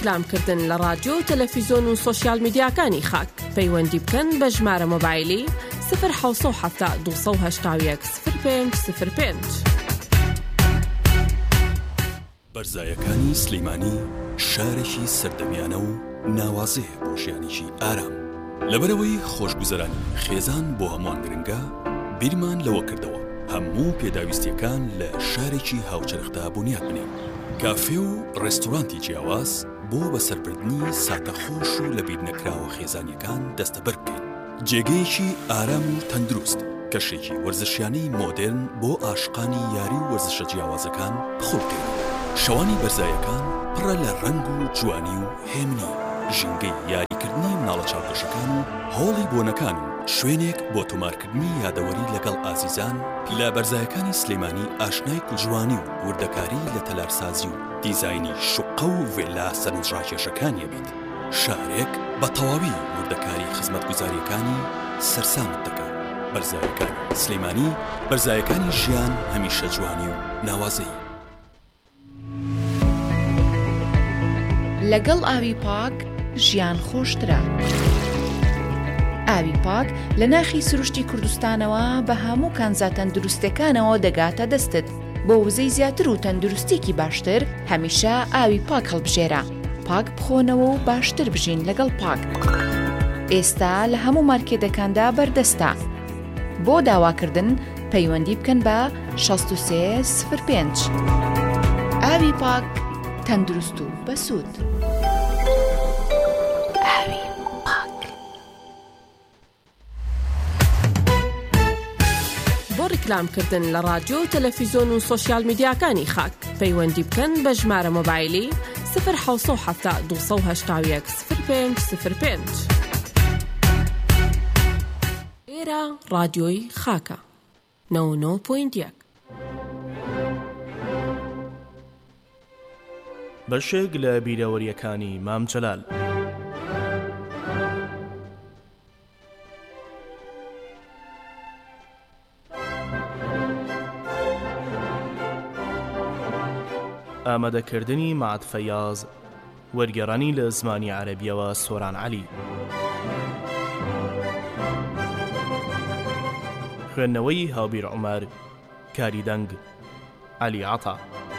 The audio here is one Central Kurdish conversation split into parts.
ڕیکلامکردن لە رادیۆ تەلەڤیزۆن و سۆشیال میدیاکانی خاک پەیوەندی بکەن بە ژمارە مۆبایلی 070 281 0505. بەرزایەکانی سلەیمانی شارێکی سەردەمیانە و ناوازەیە بۆ ژیانێکی ئارام. لەبەرەوەی خۆشگوزەرانی خێزان بۆ هەمووان گرنگە، بیرمان لەوە کردەوە هەموو پێداویستیەکان لە شارێکی هاوچەرخدا بنیاد بنێن. کافێ و ڕێستۆرانتی جیاواز بۆ بەسەربردنی ساتەخۆش و لە بیر نەکراوە خێزانیەکان دەستەبەر بکەین. جێگەیەکی ئارام و تەندروست، کەشێکی وەرزشیانەی مۆدێرن بۆ عاشقانی یاری و وەرزشە جیاوازەکان بخۆ بکەین. شەوانی بەرزایەکان پڕە لە ڕەنگ و جوانی و هێمنی، ژینگەی یاریکردنی مناڵە چاوپێشەکان و هۆڵی بۆنەکان و شوێنێک بۆ تۆمارکردنی یادەوەری لەگەڵ ئازیزان. لە بەرزایەکانی سلەیمانی ئاشنای کوژوانی و وردەکاری لە تەلارسازی و دیزاینی شوقە و ڤێلا سەرنجڕاکێشەکانیە بیت. شارێک بە تەواوی وردەکاری خزمەتگوزاریەکانی سەرسامت دەکات. بەرزایەکانی سلەیمانی، بەرزایەکانی ژیان هەمیشە جوانی و ناوازەیی. لەگەڵ ئاوی پاک ژیان خۆشترە. ئاوی پاک لە ناخی سروشتی کوردستانەوە بە هەموو کانزا تەندروستەکانەوە دەگاتە دەستت. بۆ وزەی زیاتر و تەندروستێکی باشتر هەمیشە ئاوی پاک هەڵبژێرە. پاک بخۆنەوە و باشتر بژین لەگەڵ پاک. ئێستا لە هەموو مارکێتەکاندا بەردەستە. بۆ داواکردن پەیوەندی بکەن بە 6305. ئاوی پاک تەندروست و بەسوود. ئاوی پاک. بۆ ڕیکلامکردن لە رادیۆ تەلەڤیزۆن و سۆشیال میدیاکانی خاک پەیوەندی بکەن بە ژمارە مۆبایلی 070 281 0505. ئێرە رادیۆی خاکە 99.1. بەشێک لە بیرەوەریەکانی مام جەلال. ئامادەکردنی مەعەد فەیاز، وەرگێڕانی لە زمانی عەرەبیەوە سۆران عەلی. خوێندنەوەی هاوبیر عومەر، کاری دەنگ عەلی عەتا.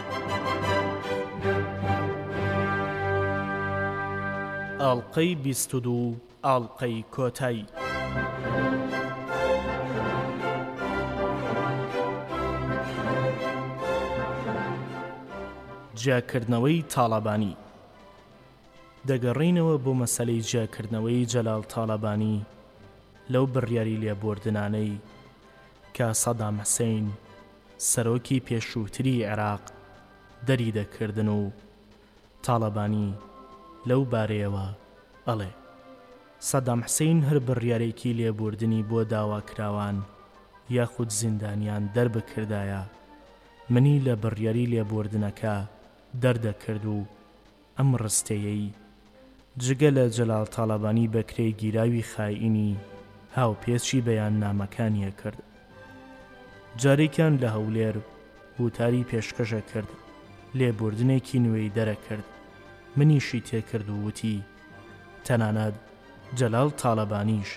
ئاڵلقەی 22 ئاڵلقەی کۆتایی. جیاکردنەوەی تاڵەبانی. دەگەڕینەوە بۆ مەسەلەی جیاکردنەوەی جەلال تاڵەبانی لەو بڕیاری لێبوردنانەی کە سەدام حوسێن سەرۆکی پێشووتری عێراق دەری دەکردن و تاڵەبانی لەو بارەیەوە ئەڵێ سەدام حوسێن هەر بڕیارێکی لێبوردنی بۆ داواکراوان یاخود زیندانیان دەربکردایە، منی لە بڕیاری لێبوردنەکە دەردەکرد و ئەم ڕستەیەی جگە لە جەلال تاڵەبانی بەکرێی گیراوی خائینی هاوپێچی بەیان نامەکانیە کرد. جارێکیان لە هەولێر وتاری پێشکەشە کرد، لێبوردنێکی نوێی دەرەکرد. منیشی تێکرد و وتی تەنانەت جەلال تاڵەبانیش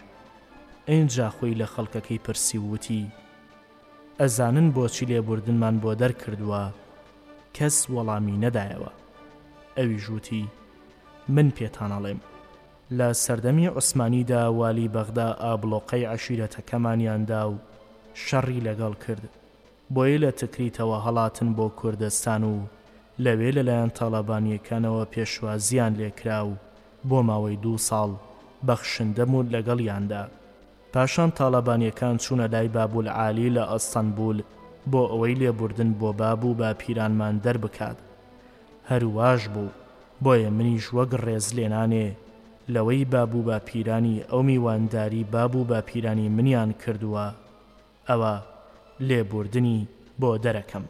ئینجا خۆی لە خەڵکەکەی پرسی وتی ئەزانن بۆچی لێبوردنمان بۆ دەرکردووە؟ کەس وەڵامی نەدایەوە. ئەویش وتی من پێتان ئەڵێم، لە سەردەمی عوسمانیدا والی بەغدا ئابلۆقەی عەشیرەتەکەمانیاندا و شەڕی لەگەڵ کرد، بۆیە لە تکریتەوە هەڵاتن بۆ کوردستان و لەوێ لەلایەن تاڵەبانیەکانەوە پێشوازیان لێکرا و بۆ ماوەی 2 ساڵ بەخشندەمون لەگەڵیاندا. پاشان تاڵەبانیەکان چوونە لای بابول عالی لە ئەستەنبول بۆ ئەوەی لێبوردن بۆ باب و باپیرانمان دەربکات. هەرواش بوو، بۆیە منیش وەک ڕێزلێنانێ لەوەی باب و باپیرانی ئەو میوانداری باب و باپیرانی منیان کردووە، ئەوە لێبوردنی بۆ دەرەکەم.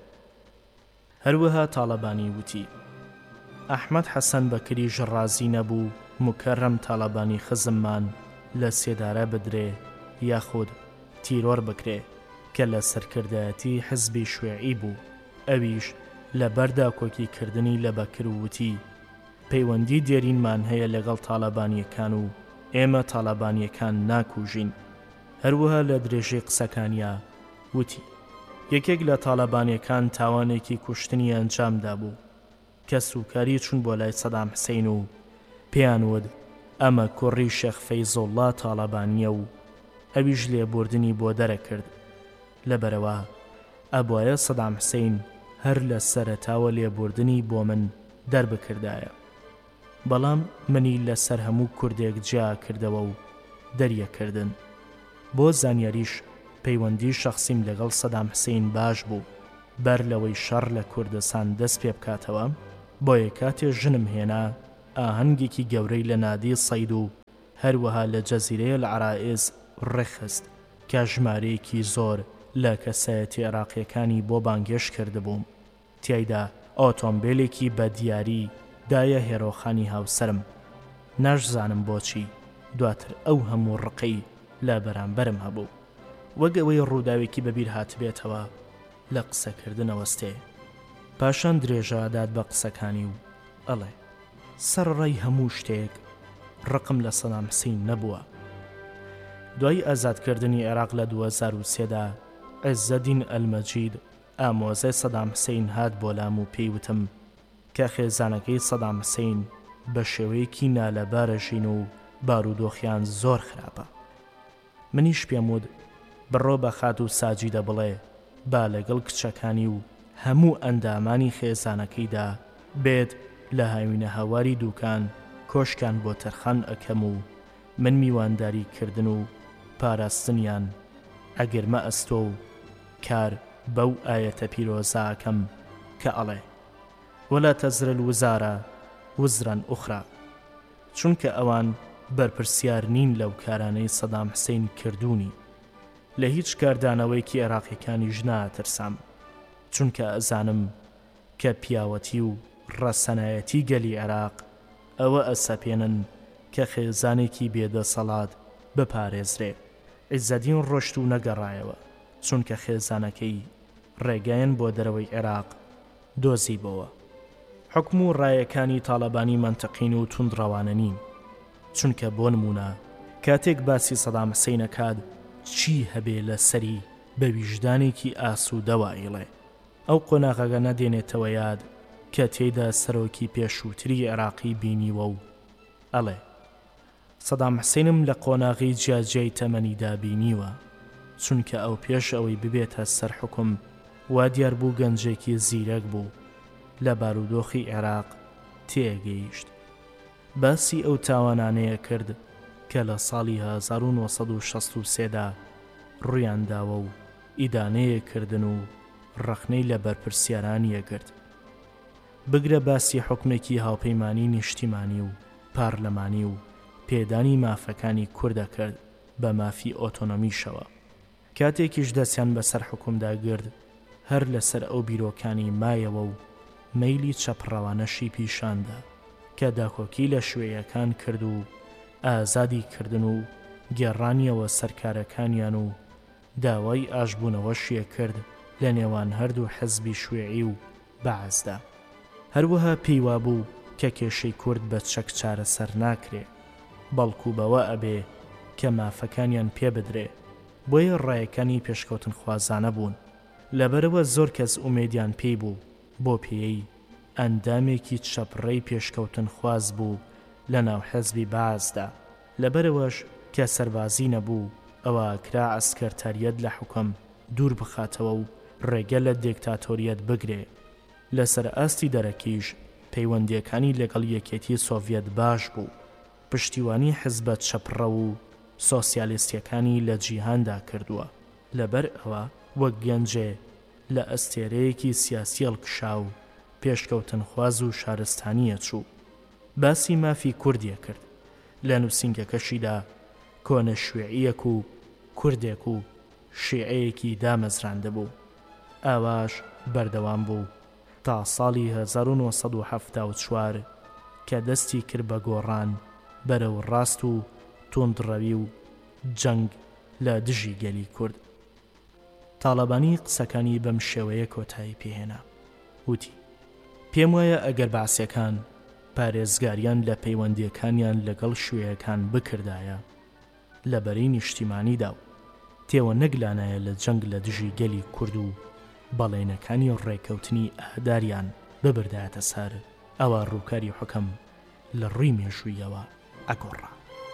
هەروەها تاڵەبانی وتی ئەحمەد حەسەن بەکریش ڕازی نەبوو مکەرەم تاڵەبانی خزممان لە سێدارە بدرێ یاخود تیرۆر بکرێ کە لە سەرکردایەتی حزبی شوێعی بوو. ئەویش لە بەردا کۆکیکردنی لە بەکر وتی پەیوەندی دێرینمان هەیە لەگەڵ تاالبانیەکان و ئێمە تاالبانیەکان ناکوژین. هەروەها لە درێژەی قسەکانیا وتی یەکێک لە تاالبانیەکان تاوانێکی کوشتنی ئەنجامدا بوو کە سوکاری چوون بۆ لای سەدام حسەین و پێیان وت ئەمە کوڕی شێخ فەیزۆڵڵا تاالبانیە و ئەویش لێبوردنی بۆ دەرەکرد. لەبەرەوە ئەبوایە سەدام حسەین هەر لە سەرەتاوە لێبوردنی بۆ من دەربکردایە، بەڵام منی لەسەر هەموو کوردێک جیا کردەوە و دەریەکردن. بۆ زانیاریش پەیوەندی شەخسیم لەگەڵ سەدام حسەین باش بوو بەر لەوەی شەڕ لە کوردستان دەست پێ بکاتەوە. بۆیە کاتێ ژنم هێنا ئاهەنگێکی گەورەی لە نادی سەید و هەروەها لە جەزیرەیە لە عرائز ڕێخست کە ژمارەیەکی زۆر لە کەسایەتی عێراقیەکانی بۆ بانگێش کردبووم. تیایدا ئۆتۆمبیلێکی بە دیاری دایە هێرۆخانی هاوسرم. ناشزانم بۆچی دواتر ئەو هەموو ڕقەی لە بەرامبەرم هەبوو. وەک ئەوەی ڕووداوێکی بەبیر هاتبێتەوە لە قسەکردنەوەستێ. پاشان درێژەداد بە قسەکانی و ئەڵێ سەرڕای هەموو شتێک ڕقم لە سەدام حسەین نەبووە. دوای ئازادکردنی عێراق لە 2003دا عیزەدین ئەلمەجید ئامۆزای سەدام حسەین هات بۆ لام و پێیوتم کە خێزانەکەی سەدام حسەین بە شێوەیەکی نالەبارەژین و بارودۆخیان زۆر خراپە. منیش پێم وت بڕۆ بە خات و ساجیدە بڵێ با لەگەڵ کچەکانی و هەموو ئەندامانی خێزانەکەیدا بێت لە هاوینە هەواری دووکان کۆشکان بۆ تەرخان ئەکەم و من میوانداری کردن و پاراستنیان ئەگەرمە ئەستۆ و کار بەو ئاەتە پیرۆزاکەم کە ئەڵێ وەلا تەزر الوزارە وزران ئوخرا، چونکە ئەوان بەرپرسیار نین لەو کارانەی سەدام حسەین کردوونی. لە هیچ کاردانەوەیکی عێراقیەکانی ژناترسام، چونکە ئەزانم کە پیاوەتی و ڕەسەنایەتی گەلی عێراق ئەوە ئەسەپێنن کە خێزانێکی بێدەسەڵات بپارێزرێ. عیزەدین ڕۆشت و نەگەڕایەوە، چونکە خێزانەکەی ڕێگایەن بۆ دەرەوەی عێراق دۆزیبەوە. حکم و ڕایەکانی تاالبانی منتەقین و توندڕەوانە نین، چونکە بۆ نمونە کاتێک باسی سەدام حسەینەکات چی هەبێ لە سەری بە ویژدانێکی ئاسوودەوە ئیڵێ. ئەو قۆناغەکە نەدێنێتەوە یاد کە تێیدا سەرۆکی پێشووتری عێراقی بینیوە و ئەڵێ سەدام حسەینم لە قۆناغی جیاجیای تەمەنیدا بینیوە، چونکە ئەو پێش ئەوەی ببێتە سەر حکم وا دیار بوو گەنجێکی زیرەک بوو لە بارودۆخی عێراق تێگەیشت. باسی ئەو تاوانانەیە کرد کە لە ساڵی 1963دا ڕوویانداوە و ئیدانەیە کردن و ڕەخنەی لە بەرپرسیارانیە گرت. بگرە باسی حکمێکی هاوپەیمانی نیشتیمانی و پارلەمانی و پێدانی مافەکانی کوردە کرد بە مافی ئۆتۆنۆمیشەوە. کاتێکیش دەستیان بەسەر حکومدا گرت هەر لەسەر ئەو بیرۆکانی مایەوە و مەیلی چەپڕەوانەشی پیشاندا کە داکۆکی لە شوێیەکان کرد و ئازادی کردن و گێڕانیەوە سەرکارەکانیان و داوای ئاشبوونەوەشیە کرد لە نێوان هەردوو حەزبی شوێعی و بەعزدا. هەروەها پێیوا بوو کە کێشەی کورد بە چەک چارەسەر ناکرێ، بەڵکو بەوە ئەبێ کە مافەکانیان پێ بدرێ. بۆیە ڕایەکانی پێشکەوتن خوازانە بوون. لەبەرەوە زۆر کەس ئومێدیان پێی بوو بۆ پێی ئەندامێکی چەپڕەی پێشکەوتن خواز بوو لە ناو حەزبی بەعزدا. لەبەرەوەش کە سەربازی نەبوو ئەوە کرا ئەسکەرتاریەت لە حکوم دوور بخاتەوە و ڕێگە لە دێکتاتۆریەت بگرێ. لەسەر ئاستی دەرەکیش پەیوەندیەکانی لەگەڵ یەکێتی سۆڤیەت باش بوو. پشتیوانی حزبە چەپڕە و سۆسیالیستیەکانی لە جیهاندا کردووە. لەبەر ئەوە وەک گەنجێ لە ئەستێرەیەکی سیاسی هەڵکشا و پێشکەوتن خواز و شارستانیە چوو. باسی مافی کوردیە کرد. لە نووسینگەکەشیدا کۆنە شوێعیەک و کوردێک و شیعەیەکی دامەزراندە بوو. ئاواش بەردەوام بوو تا ساڵی 1974 کە دەستی کرد بە گۆڕان بەرەو ڕاست و توندڕەوی و جەنگ لە دژی گەلی کورد. تاالبانی قسەکانی بەم شێوەیە کۆتایی پێهێنا. وتی پێم وایە ئەگەر باسیەکان پارێزگاریان لە پەیوەندیەکانیان لەگەڵ شوێیەکان بکردایە لەبەرەی نیشتیمانیدا و تێوە نەگلانایە لە جەنگ لە دژی گەلی کورد و بەڵێنەکانی ڕێکەوتنی ئاهداریان ببردایەتە سەر ئەوە ڕووکاری حوکەم لە ڕووی مێژوویەوە ئەگۆڕا.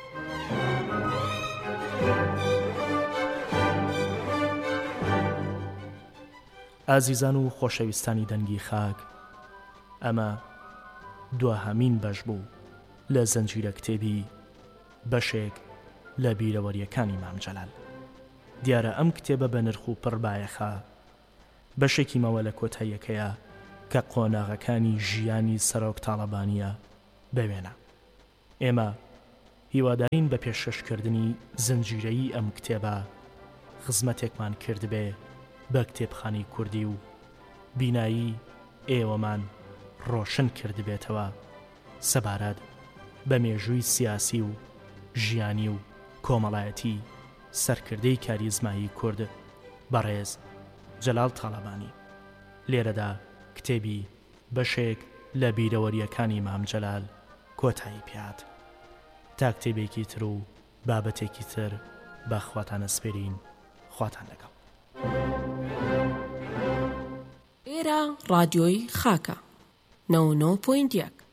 ئازیزان و خۆشەویستانی دەنگی خاک، ئەمە دوهەمین بەش بوو لە زەنجیرە کتێبی بەشێک لە بیرەوەریەکانی مام جەلال. دیارە ئەم کتێبە بە نرخ و پڕبایەخە بەشێکی مەوە لە کۆتاییەکەیە کە قۆناغەکانی ژیانی سەرۆک تاڵەبانیە بوێنە. ئێمە هیوادارین بە پێشکەشکردنی زنجیرەیی ئەم کتێبە خزمەتێکمان کردبێ بە کتێبخانی کوردی و بینایی ئێوەمان ڕۆشن کردبێتەوە سەبارەت بە مێژووی سیاسی و ژیانی و کۆمەڵایەتی سەرکردەی کاریزمایی کورد بەڕێز جەلال تاڵەبانی. لێرەدا کتێبی بەشێک لە بیرەوەریەکانی مام جەلال کۆتایی پێات. تا کتێبێکی تر و بابەتێکی تر بە خواتانە سپێرین. خواتان لەگەڵ. ئێرە ڕادیۆی خاکە 99.1